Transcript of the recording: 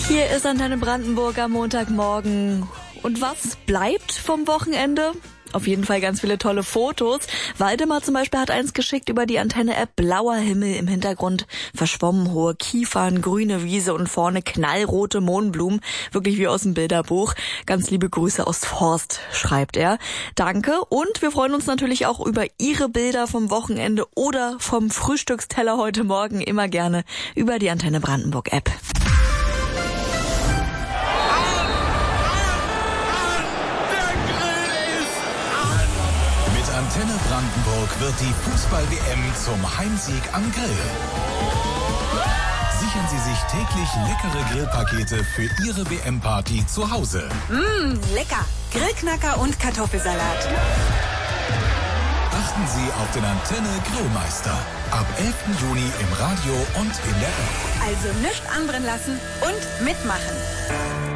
Hier ist Antenne Brandenburg am Montagmorgen. Und was bleibt vom Wochenende? Auf jeden Fall ganz viele tolle Fotos. Waldemar zum Beispiel hat eins geschickt über die Antenne-App. Blauer Himmel, im Hintergrund verschwommen hohe Kiefern, grüne Wiese und vorne knallrote Mohnblumen. Wirklich wie aus dem Bilderbuch. Ganz liebe Grüße aus Forst, schreibt er. Danke. Und wir freuen uns natürlich auch über Ihre Bilder vom Wochenende oder vom Frühstücksteller heute Morgen. Immer gerne über die Antenne Brandenburg-App. Antenne Brandenburg wird die Fußball-WM zum Heimsieg am Grill. Sichern Sie sich täglich leckere Grillpakete für Ihre WM-Party zu Hause. Lecker! Grillknacker und Kartoffelsalat. Achten Sie auf den Antenne Grillmeister. Ab 11. Juni im Radio und in der App. Also nichts anbrennen lassen und mitmachen.